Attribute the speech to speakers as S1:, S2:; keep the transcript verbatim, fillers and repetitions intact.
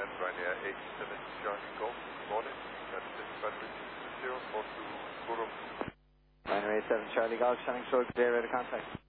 S1: and Ryanair eight seven Charlie Golf. Good morning. That's Battery zero four two Guru.
S2: Ryanair eight seven Charlie Golf, Shannon Shore, clear out of contact.